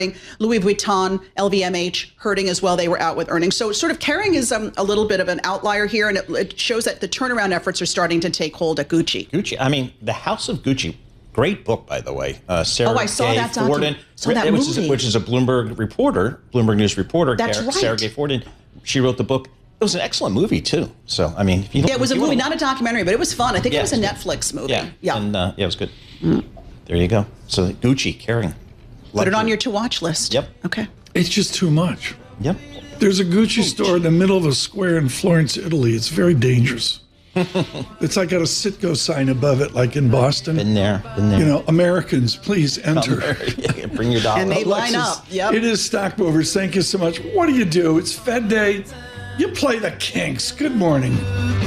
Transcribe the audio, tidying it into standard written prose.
Louis Vuitton, LVMH hurting as well. They were out with earnings. So sort of Kering is a little bit of an outlier here, and it shows that the turnaround efforts are starting to take hold at Gucci. Gucci, I mean, The House of Gucci, great book, by the way. Sarah I saw Gay that Forden, movie. which is a Bloomberg News reporter. That's right. Sarah Gay Forden. She wrote the book. It was an excellent movie, too. So, I mean, if you it was a movie, not a documentary, but it was fun. I think it was a Netflix movie. Yeah, and it was good. There you go. So, Gucci, Kering. Put it on your to-watch list. Yep. Okay. It's just too much. Yep. There's a Gucci store in the middle of a square in Florence, Italy. It's very dangerous. It's like got a Citgo sign above it, like in Boston. Been there. You know, Americans, please enter. Bring your dollar. And they line up. Yep. It is Stock Movers. Thank you so much. What do? It's Fed Day. You play the Kinks. Good morning.